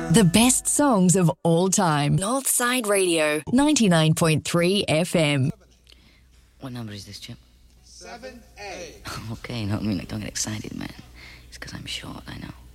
The best songs of all time. Northside Radio, 99.3 FM. What number is this, Chip? 7A. Okay, no, I mean, don't get excited, man. It's because I'm short, I know.